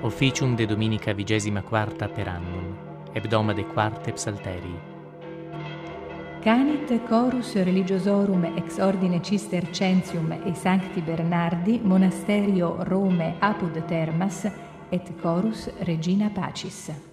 officium de dominica 24 per annum, hebdomade quarte psalterii. Canit chorus religiosorum ex ordine Cistercensium e Sancti Bernardi monasterio Rome apud Termas et chorus Regina Pacis.